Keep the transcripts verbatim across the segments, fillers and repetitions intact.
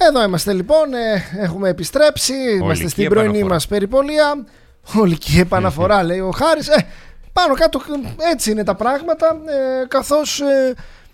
Εδώ είμαστε λοιπόν, ε, έχουμε επιστρέψει, ολική είμαστε στην πρωινή μας περιπολία. Ολική επαναφορά λέει ο Χάρης. ε, Πάνω κάτω έτσι είναι τα πράγματα, ε, καθώς ε,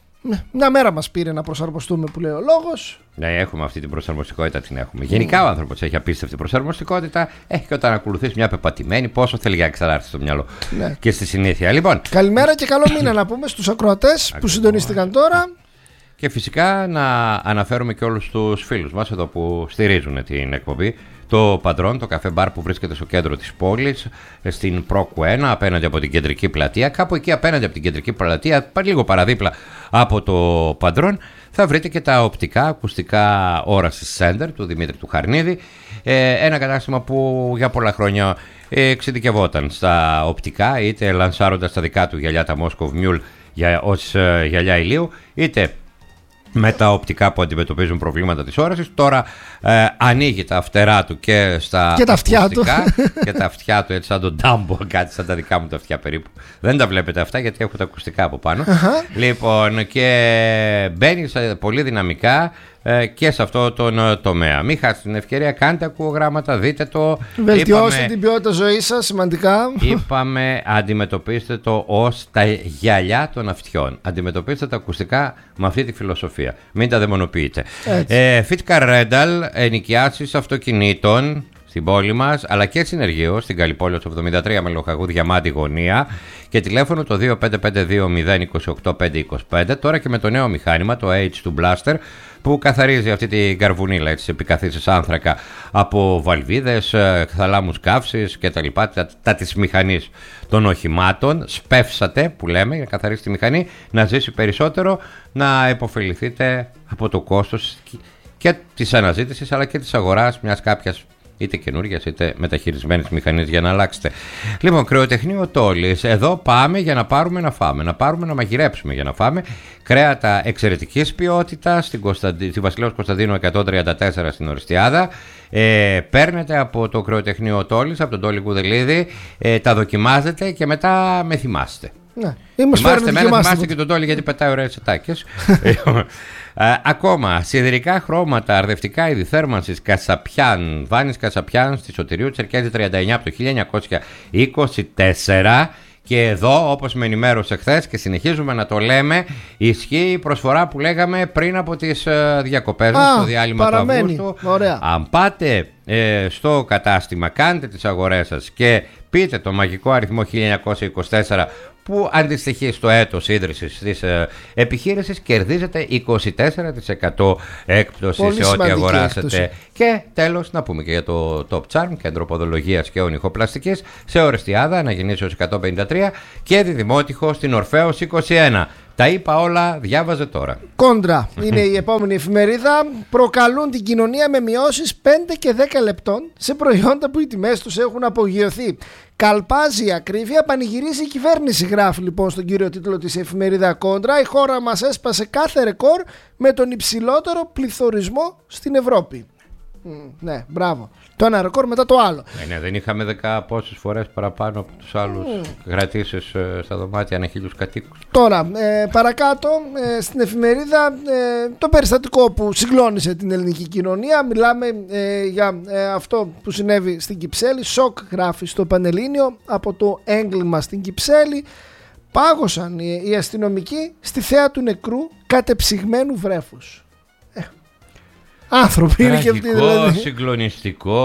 μια μέρα μας πήρε να προσαρμοστούμε που λέει ο λόγος. Ναι, έχουμε αυτή την προσαρμοστικότητα, την έχουμε. Γενικά ο άνθρωπος έχει απίστευτη προσαρμοστικότητα. Έχει και όταν ακολουθείς μια πεπατημένη, πόσο θέλει για να ξανάρθει στο μυαλό. Ναι. Και στη συνήθεια. Λοιπόν. Καλημέρα και καλό μήνα να πούμε στους ακροατές που συντονίστηκαν τώρα. Και φυσικά να αναφέρουμε και όλους τους φίλους μας εδώ που στηρίζουν την εκπομπή. Το Παντρόν, το καφέ μπαρ που βρίσκεται στο κέντρο της πόλης, στην Πρόκου ένα, απέναντι από την κεντρική πλατεία. Κάπου εκεί απέναντι από την κεντρική πλατεία, λίγο παραδίπλα από το Παντρόν, θα βρείτε και τα οπτικά ακουστικά όρασης Center του Δημήτρη του Χαρνίδη. Ένα κατάστημα που για πολλά χρόνια εξειδικευόταν στα οπτικά, είτε λανσάροντας τα δικά του γυαλιά, τα Moscow Mule, για, ως γυαλιά ηλίου, είτε με τα οπτικά που αντιμετωπίζουν προβλήματα της όρασης. Τώρα ε, ανοίγει τα φτερά του και στα και τα αυτιά του. Και τα αυτιά του, έτσι σαν τον Ντάμπο, κάτι σαν τα δικά μου τα αυτιά περίπου. Δεν τα βλέπετε αυτά γιατί έχω τα ακουστικά από πάνω. Uh-huh. Λοιπόν, και μπαίνει πολύ δυναμικά ε, και σε αυτό τον τομέα. Μην χάσετε την ευκαιρία, κάντε ακουογράμματα, δείτε το. Βελτιώστε είπαμε, την ποιότητα ζωής σας, σημαντικά. Είπαμε, αντιμετωπίστε το ως τα γυαλιά των αυτιών. Αντιμετωπίστε τα ακουστικά με αυτή τη φιλοσοφία. Μην τα δαιμονοποιείτε. Ε, Fitcar Rental, ενοικιάσεις αυτοκινήτων στην πόλη μας, αλλά και συνεργείο στην Καλλιπόλαιο εβδομήντα τρία με Λοχαγού Διαμάντη Γωνία και τηλέφωνο το δύο πέντε πέντε δύο μηδέν δύο οκτώ πέντε δύο πέντε. Τώρα και με το νέο μηχάνημα, το έιτς του Blaster, που καθαρίζει αυτή την καρβουνίλα, έτσι, επικαθίσεις άνθρακα από βαλβίδες, θαλάμους καύσης και τα λοιπά, τα, τα της μηχανής των οχημάτων. Σπεύσατε, που λέμε, για να καθαρίσει τη μηχανή, να ζήσει περισσότερο, να υποφεληθείτε από το κόστος και της αναζήτησης αλλά και της αγοράς μιας κάποιας είτε καινούργιας είτε μεταχειρισμένης μηχανής για να αλλάξετε. Λοιπόν, κρεοτεχνείο Τόλης. Εδώ πάμε για να πάρουμε να φάμε, να πάρουμε να μαγειρέψουμε για να φάμε. Κρέατα εξαιρετικής ποιότητας στην Κωνσταντι... στη Βασιλέως Κωνσταντίνου εκατόν τριάντα τέσσερα στην Οριστιάδα. Ε, παίρνετε από το κρεοτεχνείο Τόλης, από τον Τόλη Κουδελίδη, ε, τα δοκιμάζετε και μετά με θυμάστε. Ναι. Θυμάστε εμένα, θυμάστε και τον Τόλη γιατί πετάει ωραίες σετάκες. Uh, ακόμα, σιδηρικά χρώματα, αρδευτικά είδη θέρμανσης Κασαπιάν, Βάνης Κασαπιάν στη Σωτηρίου Τσερκέζη τριάντα εννιά από το χίλια εννιακόσια είκοσι τέσσερα. Και εδώ, όπως με ενημέρωσε χθες και συνεχίζουμε να το λέμε, ισχύει η προσφορά που λέγαμε πριν από τις uh, διακοπές μας, στο διάλειμμα του Αυγούστου. Ωραία. Αν πάτε ε, στο κατάστημα, κάντε τις αγορές σας και πείτε το μαγικό αριθμό χίλια εννιακόσια είκοσι τέσσερα που αντιστοιχεί στο έτος ίδρυσης της ε, επιχείρησης, κερδίζετε είκοσι τέσσερα τοις εκατό έκπτωση πολύ σε ό,τι αγοράσετε. Έκπτωση. Και τέλος να πούμε και για το Top Charm, κέντρο ποδολογίας και ονυχοπλαστικής, σε Ορεστιάδα, Αναγεννήσεως εκατόν πενήντα τρία και Διδημότυχο στην Ορφέως είκοσι ένα. Τα είπα όλα, διάβαζε τώρα. Κόντρα είναι η επόμενη εφημερίδα. Προκαλούν την κοινωνία με μειώσεις πέντε και δέκα λεπτών σε προϊόντα που οι τιμές τους έχουν απογειωθεί. Καλπάζει η ακρίβεια, πανηγυρίζει η κυβέρνηση, γράφει λοιπόν στον κύριο τίτλο της εφημερίδα Κόντρα. Η χώρα μας έσπασε κάθε ρεκόρ με τον υψηλότερο πληθωρισμό στην Ευρώπη. Mm, ναι, μπράβο. Το ένα ρεκόρ μετά το άλλο. Ναι, ναι, δεν είχαμε δέκα πόσες φορές παραπάνω από τους άλλους mm. κρατήσεις ε, στα δωμάτια ανά χίλιους κατοίκους. Τώρα, ε, παρακάτω ε, στην εφημερίδα ε, το περιστατικό που συγκλώνησε την ελληνική κοινωνία. Μιλάμε ε, για ε, αυτό που συνέβη στην Κυψέλη. Σοκ, γράφει στο Πανελλήνιο, από το έγκλημα στην Κυψέλη. Πάγωσαν οι, οι αστυνομικοί στη θέα του νεκρού κατεψυγμένου βρέφους. Άνθρωποι είναι και αυτοί, δηλαδή. Συγκλονιστικό,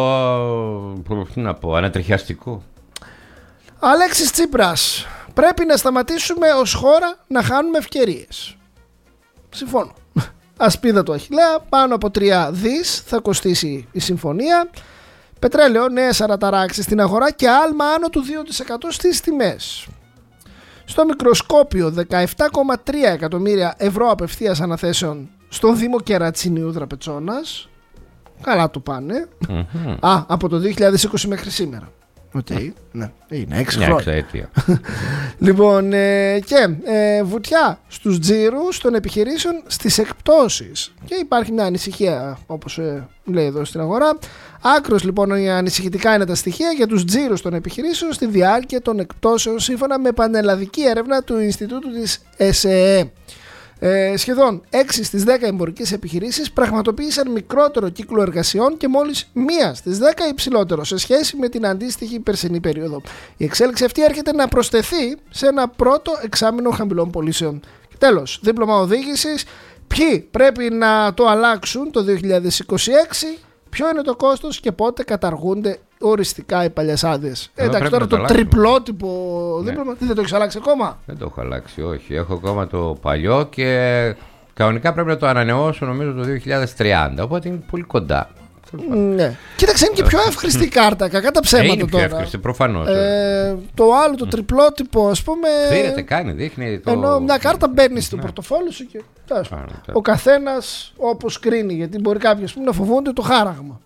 τι να πω, ανατριχιαστικό. Αλέξης Τσίπρας, πρέπει να σταματήσουμε ως χώρα να χάνουμε ευκαιρίες. Συμφώνω. Ασπίδα του Αχιλλέα, πάνω από τρία δις θα κοστίσει η συμφωνία. Πετρέλαιο, νέες αναταράξεις στην αγορά και άλμα άνω του δύο τοις εκατό στις τιμές. Στο μικροσκόπιο δεκαεπτά κόμμα τρία εκατομμύρια ευρώ απευθείας αναθέσεων στον Δήμο Κερατσινίου Δραπετσόνας. Καλά του πάνε. Mm-hmm. Α, από το δύο χιλιάδες είκοσι μέχρι σήμερα. Οκ, okay. Ναι, είναι έξι χρόνια. Λοιπόν, ε, και ε, βουτιά στους τζίρους των επιχειρήσεων στις εκπτώσεις. Και υπάρχει μια ανησυχία, όπως ε, λέει εδώ στην αγορά. Άκρως λοιπόν ανησυχητικά είναι τα στοιχεία για τους τζίρους των επιχειρήσεων στη διάρκεια των εκπτώσεων, σύμφωνα με πανελλαδική έρευνα του Ινστιτούτου της ΕΣΕΕ. Ε, σχεδόν έξι στις δέκα εμπορικές επιχειρήσεις πραγματοποίησαν μικρότερο κύκλο εργασιών και μόλις μία στις δέκα υψηλότερο σε σχέση με την αντίστοιχη περσινή περίοδο. Η εξέλιξη αυτή έρχεται να προσθεθεί σε ένα πρώτο εξάμηνο χαμηλών πωλήσεων. Και τέλος, δίπλωμα οδήγησης. Ποιοι πρέπει να το αλλάξουν το δύο χιλιάδες είκοσι έξι, ποιο είναι το κόστος και πότε καταργούνται οριστικά οι παλιές άδειες. Εντάξει, τώρα το, το τριπλότυπο ναι. δίπλωμα, δεν το έχεις αλλάξει ακόμα? Δεν το έχω αλλάξει, όχι. Έχω ακόμα το παλιό και κανονικά πρέπει να το ανανεώσω νομίζω το δύο χιλιάδες τριάντα, οπότε είναι πολύ κοντά. Ναι. Κοίταξε, είναι και πιο εύχρηστη η κάρτα, κακά τα ψέματα είναι τώρα. Είναι πιο εύχρηστη, προφανώς. Ε, το άλλο, το τριπλότυπο, ας πούμε. Φύρεται, κάνει, δείχνει. Το... Ενώ μια κάρτα μπαίνει στο ναι. πορτοφόλι σου και. Τάσου, ναι. Ο καθένας όπως κρίνει, γιατί μπορεί κάποιος να φοβούνται το χάραγμα.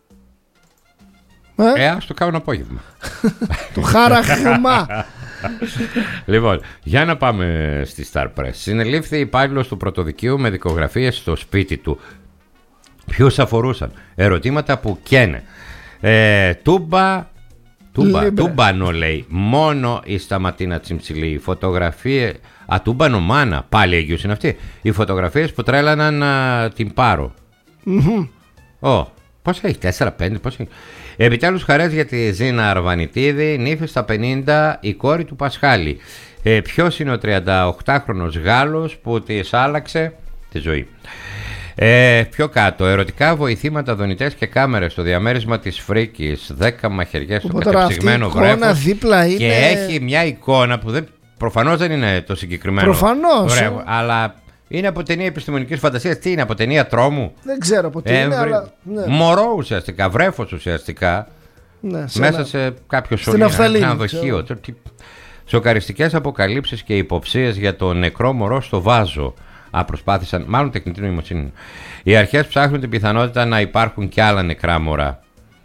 Ε, ας το κάνω απόγευμα. Το χάραγμα. Λοιπόν, για να πάμε στη Star Press. Συνελήφθη υπάλληλος του πρωτοδικείου με δικογραφίες στο σπίτι του. Ποιους αφορούσαν? Ερωτήματα που καίνε. Ε, τούμπα, τούμπα, τούμπανο λέει. Μόνο η Σταματίνα Τσιμψιλή. Φωτογραφίες. Α, τούμπανο μάνα. Πάλι έγκυος είναι αυτή. Οι φωτογραφίες που τρέλαναν α, την Πάρο. Mm-hmm. Oh, πώς έχει, τέσσερα πέντε, πώς έχει. Επιτέλους χαρές για τη Ζήνα Αρβανιτίδη. Νύφη στα πενήντα, η κόρη του Πασχάλη. Ε, ποιος είναι ο τριανταοκτάχρονος Γάλλος που της άλλαξε τη ζωή? Ε, πιο κάτω, ερωτικά βοηθήματα, δονητές και κάμερες στο διαμέρισμα της Φρίκης. δέκα μαχαιριές στο κατεψυγμένο βρέφος. Δίπλα είναι... Και έχει μια εικόνα που δεν, προφανώς δεν είναι το συγκεκριμένο προφανώς, βρέφος, ε. αλλά είναι από ταινία επιστημονικής φαντασίας. Τι είναι, από ταινία τρόμου? Δεν ξέρω από τι ε, είναι, αλλά... Ναι. Μωρό ουσιαστικά, βρέφος ουσιαστικά, ναι, σε μέσα ένα... σε κάποιο σωλήνα, ένα ξενοδοχείο. Σοκαριστικές αποκαλύψεις και υποψίες για το νεκρό μωρό στο βάζο. Α, προσπάθησαν, μάλλον τεχνητή νοημοσύνη. Οι αρχές ψάχνουν την πιθανότητα να υπάρχουν και άλλα νεκρά μωρά.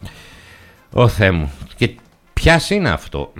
Ω Θεέ μου. Και ποιας είναι αυτό?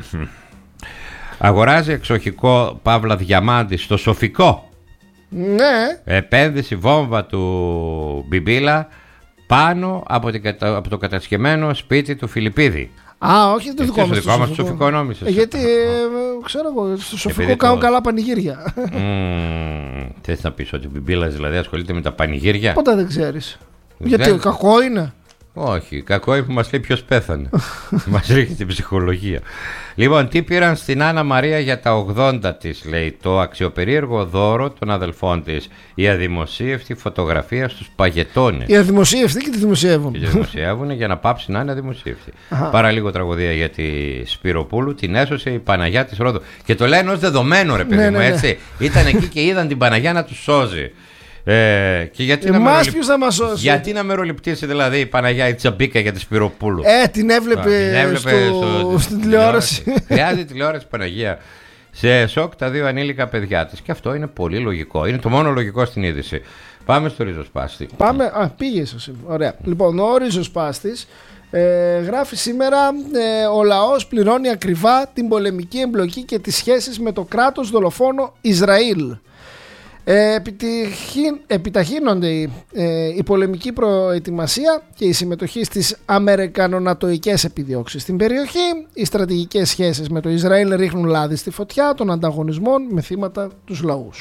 Αγοράζει εξοχικό Παύλα Διαμάντη στο Σοφικό. Ναι. Επένδυση βόμβα του Μπιμπίλα πάνω από, την, από το κατασκευμένο σπίτι του Φιλιππίδη. Α, όχι το δικό μας. Το δικό μας το Σοφικό νόμισες. Ε, γιατί, ε, ξέρω εγώ, στο Σοφικό κάνουν το... καλά πανηγύρια. Mm, θες να πεις ότι ο Μπιμπίλας δηλαδή ασχολείται με τα πανηγύρια? Ποτέ δεν ξέρεις. Δεν... Γιατί κακό είναι? Όχι, κακό είναι που μας λέει ποιος πέθανε. Μας ρίχνει την ψυχολογία. Λοιπόν, τι πήραν στην Άννα Μαρία για τα ογδόντα της, λέει? Το αξιοπερίεργο δώρο των αδελφών της. Η αδημοσίευτη φωτογραφία στους παγετώνες. Η αδημοσίευτη και τη δημοσιεύουν. Και τη δημοσιεύουν για να πάψει να είναι αδημοσίευτη. Πάρα λίγο τραγωδία για τη Σπυροπούλου. Την έσωσε η Παναγιά της Ρόδου. Και το λένε ως δεδομένο, ρε παιδί ναι, μου, ναι, έτσι. Ναι. Ήταν εκεί και είδαν την Παναγιά να τους σώζει. Ε, και γιατί Εμάς να μεροληπ... ποιος θα μας σώσει? Γιατί να μεροληπτήσει δηλαδή η Παναγιά η Τσαμπίκα για τη Σπυροπούλου? Ε, την έβλεπε, την έβλεπε στο... στο... στην τηλεόραση. Χρειάζεται τηλεόραση Παναγία. Σε σοκ τα δύο ανήλικα παιδιά της. Και αυτό είναι πολύ λογικό. Είναι το μόνο λογικό στην είδηση. Πάμε στο ριζοσπάστη. Πάμε. Α, πήγες εσύ. Ωραία. Λοιπόν, ο ριζοσπάστης ε, γράφει σήμερα ε, ο λαός πληρώνει ακριβά την πολεμική εμπλοκή και τις σχέσεις με το κράτος δολοφόνο Ισραήλ. Ε, επιταχύνονται η, ε, η πολεμική προετοιμασία και η συμμετοχή στις αμερικανονατοικές επιδιώξεις στην περιοχή. Οι στρατηγικές σχέσεις με το Ισραήλ ρίχνουν λάδι στη φωτιά των ανταγωνισμών με θύματα τους λαούς.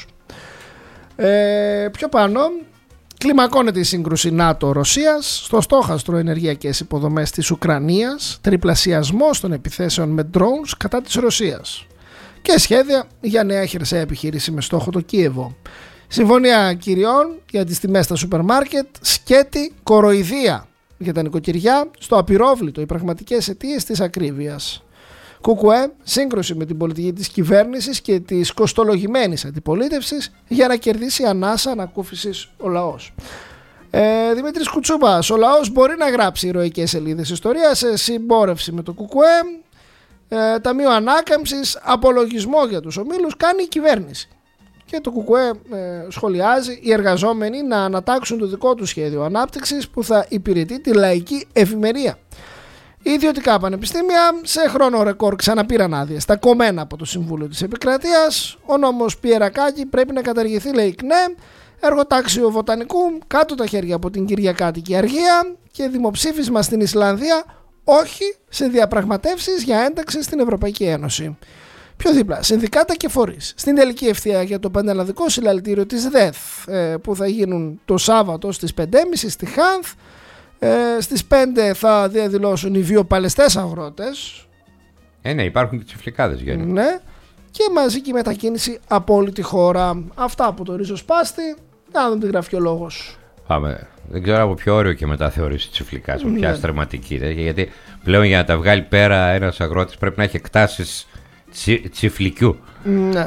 Ε, πιο πάνω, κλιμακώνεται η σύγκρουση ΝΑΤΟ-Ρωσίας, στο στόχαστρο ενεργειακές υποδομές της Ουκρανίας, τριπλασιασμός των επιθέσεων με drones κατά της Ρωσίας και σχέδια για νέα χερσαία επιχείρηση με στόχο το Κίεβο. Συμφωνία κυριών για τις τιμές στα σούπερ μάρκετ, σκέτη, κοροϊδία για τα νοικοκυριά, στο απειρόβλητο οι πραγματικές αιτίες της ακρίβειας. ΚΚΕ, σύγκρουση με την πολιτική της κυβέρνησης και της κοστολογημένης αντιπολίτευσης για να κερδίσει ανάσα ανακούφισης ο λαός. Ε, Δημήτρης Κουτσούπας, ο λαός μπορεί να γράψει ηρωικές σελίδες ιστορίας σε συμπόρευση με το ΚΚΕ. Ε, Ταμείο Ανάκαμψης, απολογισμό για τους ομίλους κάνει η κυβέρνηση. Και το ΚΚΕ ε, σχολιάζει οι εργαζόμενοι να ανατάξουν το δικό του σχέδιο ανάπτυξης που θα υπηρετεί τη λαϊκή ευημερία. Οι ιδιωτικά πανεπιστήμια σε χρόνο ρεκόρ ξαναπήραν άδειες στα κομμένα από το Συμβούλιο της Επικρατείας. Ο νόμος Πιερακάκη πρέπει να καταργηθεί, λέει ΚΝΕ. Εργοτάξιο Βοτανικού, κάτω τα χέρια από την Κυριακάτικη Αργία. Και δημοψήφισμα στην Ισλανδία, όχι σε διαπραγματεύσεις για ένταξη στην Ευρωπαϊκή Ένωση. Πιο δίπλα, συνδικάτα και φορείς. Στην τελική ευθεία για το πανελλαδικό συλλαλητήριο της ΔΕΘ ε, που θα γίνουν το Σάββατο στις πέντε και μισή στη Χάνθ. Ε, στις πέντε θα διαδηλώσουν οι βιοπαλαιστές αγρότες. Ε, ναι, υπάρχουν και τσιφλικάδες Γιάννη. Ναι. Και μαζική μετακίνηση από όλη τη χώρα. Αυτά από το ριζοσπάστη. Να δούμε τι γράφει ο λόγος. Πάμε. Δεν ξέρω από ποιο όριο και μετά θεωρήσει τσιφλικάς, με ποια στρεματική. Δε, γιατί πλέον για να τα βγάλει πέρα ένας αγρότης πρέπει να έχει εκτάσεις τσι, τσιφλικιού. Ναι.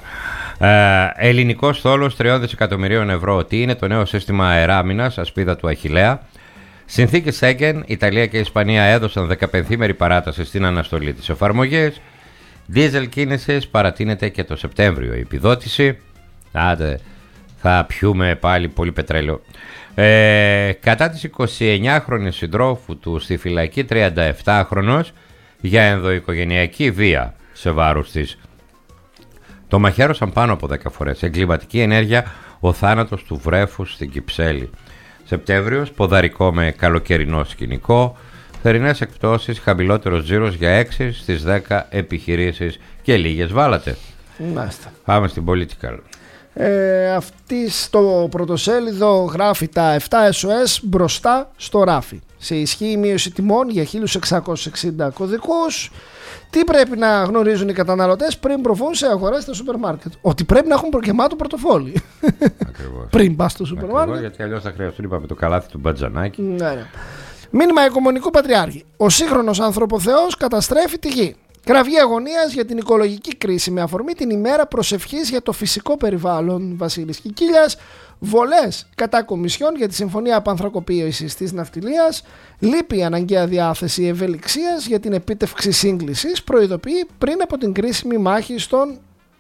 Ε, ελληνικός θόλος τριών δισεκατομμυρίων ευρώ. Τι είναι το νέο σύστημα αεράμινας, ασπίδα του Αχιλλέα. Συνθήκες Σέγγεν, Ιταλία και Ισπανία έδωσαν δεκαπενθήμερη παράταση στην αναστολή της εφαρμογής. Δίζελ κίνησης παρατείνεται και το Σεπτέμβριο. Η επιδότηση. Άντε, θα πιούμε πάλι πολύ πετρέλαιο. Ε, κατά της εικοσιεννιάχρονης συντρόφου του στη φυλακή τριανταεπτάχρονος για ενδοοικογενειακή βία σε βάρος της. Το μαχαίρωσαν πάνω από δέκα φορές. Εγκληματική ενέργεια, ο θάνατος του βρέφους στην Κυψέλη. Σεπτέμβριος, ποδαρικό με καλοκαιρινό σκηνικό. Θερινές εκπτώσεις, χαμηλότερος τζίρος για έξι στις δέκα επιχειρήσεις και λίγες βάλατε. Μάλιστα. Πάμε στην Political. Ε, αυτή στο πρωτοσέλιδο γράφει τα επτά ες ο ες μπροστά στο ράφι. Σε ισχύ η μείωση τιμών για χίλια εξακόσιους εξήντα κωδικούς. Τι πρέπει να γνωρίζουν οι καταναλωτές πριν προβούν σε αγορές στα σούπερ μάρκετ? Ότι πρέπει να έχουν γεμάτο πορτοφόλι. Ακριβώς. Πριν πας στο σούπερ μάρκετ. Γιατί αλλιώς θα χρειαστούν, είπαμε, το καλάθι του μπατζανάκι. Ναι, ναι. Μήνυμα Οικουμενικού Πατριάρχη. Ο σύγχρονος ανθρωποθεός καταστρέφει τη γη. Κραυγή αγωνίας για την οικολογική κρίση με αφορμή την ημέρα προσευχής για το φυσικό περιβάλλον. Βασίλης Κικίλιας. Βολές κατά κομισιόν για τη συμφωνία απανθρακοποίησης της ναυτιλίας. Λείπει η αναγκαία διάθεση ευελιξίας για την επίτευξη σύγκλησης. Προειδοποιεί πριν από την κρίσιμη μάχη στον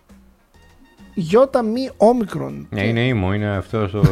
Ιώτα-μη όμικρον. Ναι, είναι ήμο, είναι αυτό το,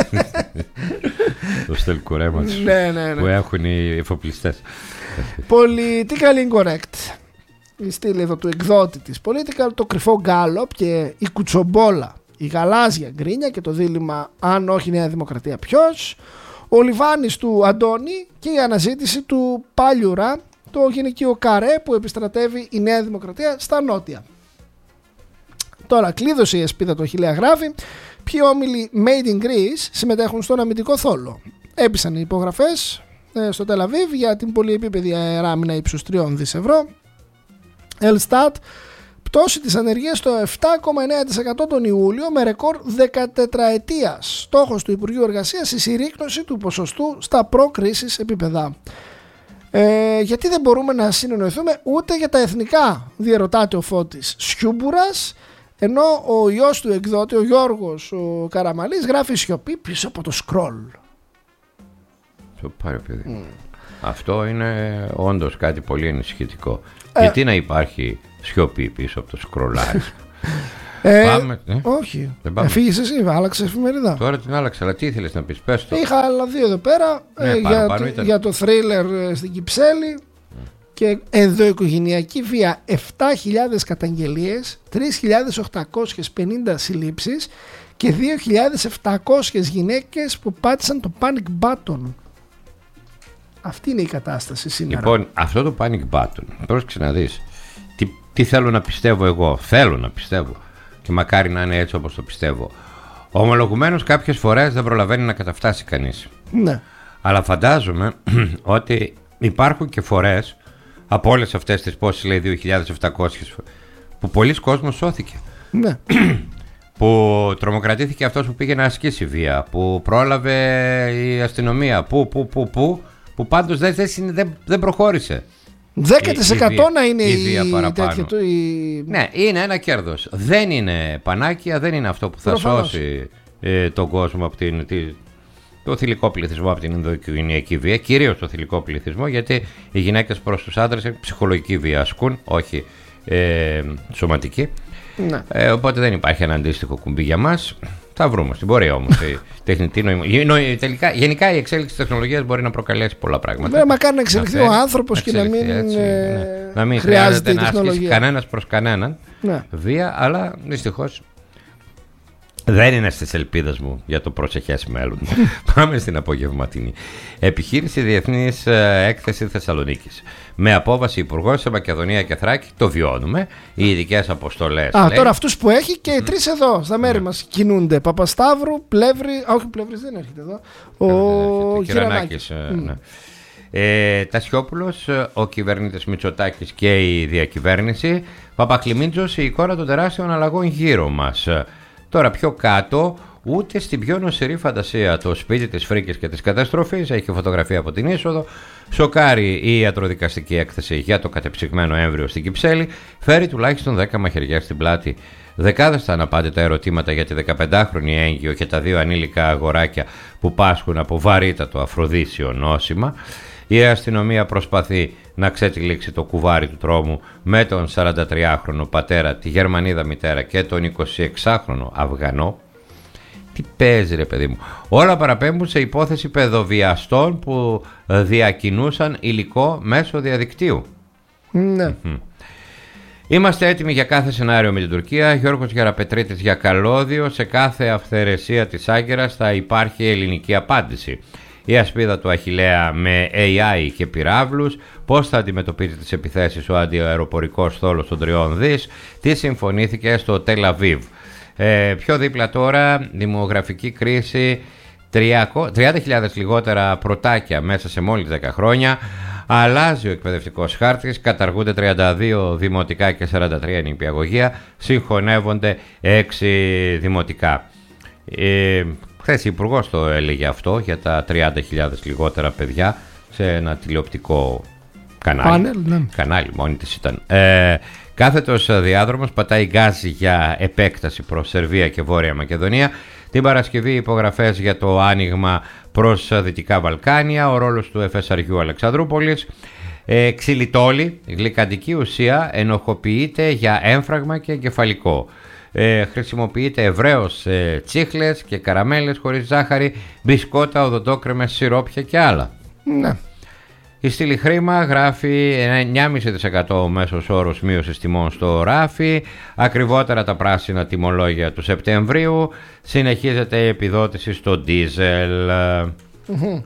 το στελκουρέμα τους ναι, ναι, ναι. που έχουν οι εφοπλιστές. Political Incorrect. Η στήλη εδώ του εκδότη της Political, το κρυφό γκάλοπ και η κουτσομπόλα, η γαλάζια γκρίνια και το δίλημμα αν όχι Νέα Δημοκρατία ποιος, ο Λιβάνης του Αντώνη και η αναζήτηση του Πάλιουρα, το γυναικείο καρέ που επιστρατεύει η Νέα Δημοκρατία στα νότια. Τώρα κλείδωσε η ασπίδα του Αχιλλέα γράφει. Ποιοι όμιλοι Made in Greece συμμετέχουν στον αμυντικό θόλο? Έπεισαν οι υπογραφές ε, στο Τελαβίβ για την πολυεπίπεδη αεράμινα ύψους τριών δισεκατομμυρίων ευρώ. Ελστάτ, πτώση της ανεργίας στο επτά κόμμα εννέα τοις εκατό τον Ιούλιο με ρεκόρ δεκατετραετίας. Στόχος του Υπουργείου Εργασίας η συρρίκνωση του ποσοστού στα προ-κρίσης επίπεδα. Ε, γιατί δεν μπορούμε να συνεννοηθούμε ούτε για τα εθνικά, διερωτάται ο Φώτης Σιούμπουρας, ενώ ο ιός του εκδότη, ο Γιώργος ο Καραμαλής, γράφει σιωπή πίσω από το σκρόλ. Το πάρει, παιδί. Mm. Αυτό είναι όντως κάτι πολύ ενισχυτικό. Ε, Γιατί να υπάρχει σιωπή πίσω από το σκρολάρισμα? Ε, πάμε, ε? Όχι. Φύγεις εσύ, άλλαξε εφημερίδα. Τώρα την άλλαξα, αλλά τι ήθελες να πεις, πες το. Είχα άλλα δύο εδώ πέρα, ναι, ε, πάνω, για, πάνω το, για το θρίλερ στην Κυψέλη mm. και ενδοοικογενειακή βία, επτά χιλιάδες καταγγελίες, τρεις χιλιάδες οκτακόσιες πενήντα συλλήψεις και δύο χιλιάδες επτακόσιες γυναίκες που πάτησαν το panic button. Αυτή είναι η κατάσταση σήμερα. Λοιπόν, αυτό το panic button, πρόσεξε να δεις. Τι, τι θέλω να πιστεύω εγώ. Θέλω να πιστεύω. Και μακάρι να είναι έτσι όπως το πιστεύω. Ομολογουμένως κάποιες φορές δεν προλαβαίνει να καταφτάσει κανείς. Ναι. Αλλά φαντάζομαι ότι υπάρχουν και φορές από όλες αυτές τις πόσες λέει δύο χιλιάδες επτακόσιες που πολλοί κόσμος σώθηκε. Ναι. Που τρομοκρατήθηκε αυτός που πήγε να ασκήσει βία. Που πρόλαβε η αστυνομία. Που, που, που, που. Που πάντως δεν, δεν, δεν προχώρησε. δέκα τοις εκατό να είναι η, η, η τέτοια του. Η... Ναι, είναι ένα κέρδος. Δεν είναι πανάκια, δεν είναι αυτό που θα Προφανώς. σώσει ε, τον κόσμο από την, τη, το θηλυκό πληθυσμό από την ενδοοικογενειακή βία. Κυρίως το θηλυκό πληθυσμό, γιατί οι γυναίκες προς τους άντρες ψυχολογική βία ασκούν, όχι ε, σωματική. Ναι. Ε, οπότε δεν υπάρχει ένα αντίστοιχο κουμπί για μας. Θα βρούμε στην πορεία όμως. Η τεχνητή νοημοσύνη. Τελικά, γενικά η εξέλιξη της τεχνολογίας μπορεί να προκαλέσει πολλά πράγματα. Βέβαια, μακάρι να εξελιχθεί να ο άνθρωπος και να μην, έτσι, ε, ναι. να μην χρειάζεται να ασκήσει κανένας προς κανέναν ναι. βία, αλλά δυστυχώς. Δεν είναι στις ελπίδες μου για το προσεχές μέλλον. Πάμε στην απογευματινή. Επιχείρηση Διεθνής Έκθεση Θεσσαλονίκης. Με απόβαση υπουργός σε Μακεδονία και Θράκη, το βιώνουμε. Οι ειδικές αποστολές. Α, λέει. τώρα αυτούς που έχει και οι τρεις εδώ στα μέρη mm. μας κινούνται. Παπασταύρου, Πλεύρη. Α, όχι, Πλεύρης δεν έρχεται εδώ. Ο Κυρανάκης. Mm. Ναι. Ε, Τασιόπουλος, ο κυβερνήτης Μητσοτάκης και η διακυβέρνηση. Παπακλιμίντζος, η εικόνα των τεράστιων αλλαγών γύρω μας. Τώρα πιο κάτω, ούτε στην πιο νοσηρή φαντασία, το σπίτι της φρίκης και της καταστροφής, έχει φωτογραφία από την είσοδο. Σοκάρει η ιατροδικαστική έκθεση για το κατεψυγμένο έμβριο στην Κυψέλη. Φέρει τουλάχιστον δέκα μαχαιριές στην πλάτη. Δεκάδες τα αναπάντητα ερωτήματα για τη δεκαπεντάχρονη έγκυο και τα δύο ανήλικα αγοράκια που πάσχουν από βαρύτατο αφροδίσιο νόσημα. Η αστυνομία προσπαθεί να ξετυλίξει το κουβάρι του τρόμου με τον σαραντατριάχρονο πατέρα, τη Γερμανίδα μητέρα και τον εικοσιεξάχρονο Αφγανό. Τι παίζει ρε παιδί μου. Όλα παραπέμπουν σε υπόθεση παιδοβιαστών που διακινούσαν υλικό μέσω διαδικτύου. Ναι. Mm-hmm. Είμαστε έτοιμοι για κάθε σενάριο με την Τουρκία. Γιώργος Γεραπετρίτης για καλώδιο. Σε κάθε αυθαιρεσία της Άγκυρας θα υπάρχει ελληνική απάντηση. Η ασπίδα του Αχιλλέα με έι άι και πυράβλους. Πώς θα αντιμετωπίζει τις επιθέσεις ο αντιαεροπορικός στόλος των τριών δις. Τι συμφωνήθηκε στο Τελ Αβίβ. Ε, πιο δίπλα τώρα, δημογραφική κρίση, τριάντα χιλιάδες λιγότερα πρωτάκια μέσα σε μόλις δέκα χρόνια. Αλλάζει ο εκπαιδευτικός χάρτης, καταργούνται τριάντα δύο δημοτικά και σαράντα τρία νηπιαγωγεία, συγχωνεύονται έξι δημοτικά. Ε, χθες η Υπουργός το έλεγε αυτό για τα τριάντα χιλιάδες λιγότερα παιδιά σε ένα τηλεοπτικό κανάλι. Πάνελ, ναι. Κανάλι μόνη της ήταν. Ε, κάθετος διάδρομος πατάει γκάζι για επέκταση προς Σερβία και Βόρεια Μακεδονία. Την Παρασκευή υπογραφές για το άνοιγμα προς Δυτικά Βαλκάνια, ο ρόλος του εφεσαριού Αλεξανδρούπολης. Ε, ξυλιτόλη, γλυκαντική ουσία, ενοχοποιείται για έμφραγμα και εγκεφαλικό. Ε, χρησιμοποιείται ευρέως ε, τσίχλες και καραμέλες χωρίς ζάχαρη, μπισκότα, οδοντόκρεμες, σιρόπια και άλλα. Ναι. Η στήλη χρήμα γράφει εννιά κόμμα πέντε τοις εκατό ο μέσος όρος μείωσης τιμών στο ράφι, ακριβότερα τα πράσινα τιμολόγια του Σεπτεμβρίου, συνεχίζεται η επιδότηση στο ντίζελ. Mm-hmm.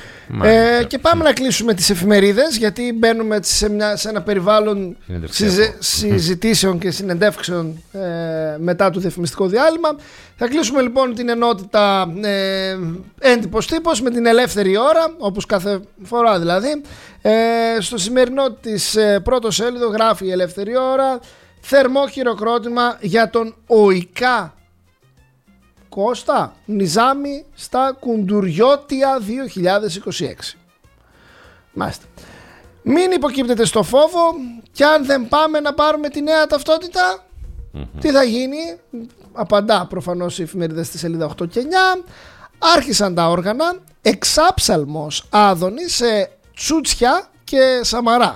Ε, και πάμε να κλείσουμε τις εφημερίδες, γιατί μπαίνουμε σε, μια, σε ένα περιβάλλον συζη, συζητήσεων και συνεντεύξεων ε, μετά το διαφημιστικό διάλειμμα. Θα κλείσουμε λοιπόν την ενότητα ε, έντυπος τύπος με την ελεύθερη ώρα, όπως κάθε φορά δηλαδή. Ε, στο σημερινό της ε, πρώτο σέλιδο γράφει η ελεύθερη ώρα: θερμό χειροκρότημα για τον ΟΙΚΑ Κώστα Νιζάμι στα Κουντουριώτια δύο χιλιάδες είκοσι έξι. Μάλιστα. Μην υποκύπτετε στο φόβο, και αν δεν πάμε να πάρουμε τη νέα ταυτότητα, mm-hmm. τι θα γίνει? Απαντά προφανώς η εφημερίδα στη σελίδα οκτώ και εννιά. Άρχισαν τα όργανα, εξάψαλμος Άδωνη σε Τσούτσια και Σαμαρά.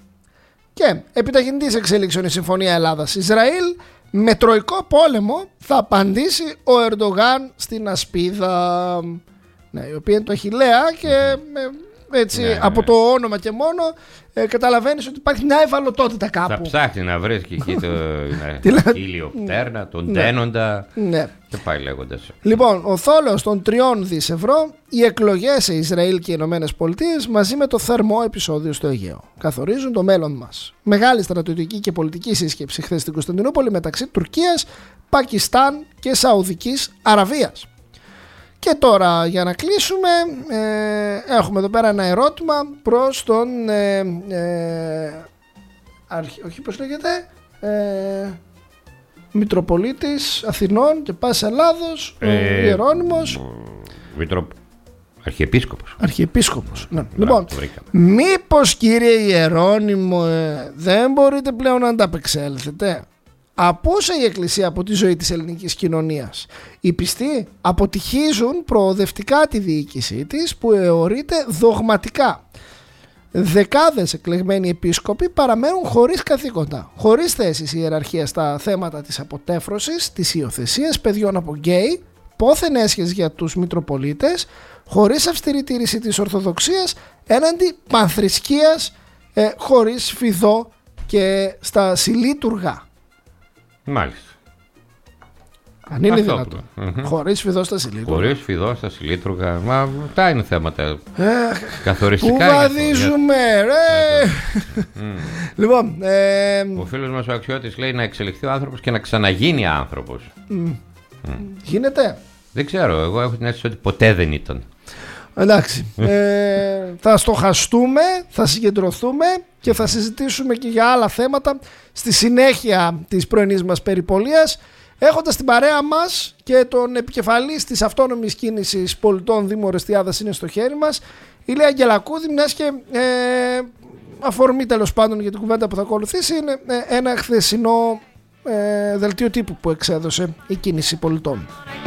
Και επιταχυντής εξέλιξεων η Συμφωνία Ελλάδας-Ισραήλ. Με τροϊκό πόλεμο θα απαντήσει ο Ερντογάν στην ασπίδα, ναι, η οποία είναι το Αχιλλέα, και με, έτσι, ναι, από ναι. το όνομα και μόνο ε, καταλαβαίνεις ότι υπάρχει μια ευαλωτότητα κάπου. Θα ψάχνει να βρει και εκεί το ηλιοπτέρνα, τον ναι. τένοντα, ναι. και πάει λέγοντας. Λοιπόν, ο θόλος των τριών δις ευρώ, οι εκλογές σε Ισραήλ και οι Ηνωμένες Πολιτείες μαζί με το θερμό επεισόδιο στο Αιγαίο καθορίζουν το μέλλον μας. Μεγάλη στρατιωτική και πολιτική σύσκεψη χθες στην Κωνσταντινούπολη μεταξύ Τουρκίας, Πακιστάν και Σαουδικής Αραβίας. Και τώρα για να κλείσουμε ε, έχουμε εδώ πέρα ένα ερώτημα προς τον ε, ε, αρχι, όχι πώς λέγεται ε, Μητροπολίτης Αθηνών και Πάσης Ελλάδος, ε, ο Ιερώνυμος Μητρο... Αρχιεπίσκοπος Αρχιεπίσκοπος ναι. Λοιπόν, μήπως κύριε Ιερώνυμο ε, δεν μπορείτε πλέον να ανταπεξέλθετε? Απόσα η Εκκλησία από τη ζωή της ελληνικής κοινωνίας. Οι πιστοί αποτυχίζουν προοδευτικά τη διοίκησή της, που αιωρείται δογματικά. Δεκάδες εκλεγμένοι επίσκοποι παραμένουν χωρίς καθήκοντα, χωρίς θέσεις ιεραρχία στα θέματα της αποτέφρωσης, της υιοθεσίας παιδιών από γκέι, πόθεν έσχες για τους Μητροπολίτες, χωρίς αυστηρή τήρηση της Ορθοδοξίας, έναντι πανθρησκείας, ε, χωρίς φιδό και στα συλλήτουργα. Μάλιστα. Αν είναι δυνατόν. Mm-hmm. Χωρίς φιδόσταση λίτρουγα. Χωρίς φιδόσταση λίτρουγα. Μα αυτά είναι θέματα. Ε, καθοριστικά. Πού βαδίζουμε, ρε! Mm. Λοιπόν. Ε, ο φίλος μας ο Αξιώτης λέει να εξελιχθεί ο άνθρωπος και να ξαναγίνει άνθρωπος. Mm. Mm. Γίνεται. Δεν ξέρω. Εγώ έχω την αίσθηση ότι ποτέ δεν ήταν. Εντάξει. ε, θα στοχαστούμε, θα συγκεντρωθούμε και θα συζητήσουμε και για άλλα θέματα στη συνέχεια της πρωινής μας περιπολίας, έχοντας την παρέα μας και τον επικεφαλής της αυτόνομης κίνησης πολιτών Δήμου Ορεστιάδας είναι στο χέρι μας, η Λέα Αγγελακούδη, μιας και ε, αφορμή τέλος πάντων για την κουβέντα που θα ακολουθήσει είναι ε, ένα χθεσινό ε, δελτίο τύπου που εξέδωσε η κίνηση πολιτών.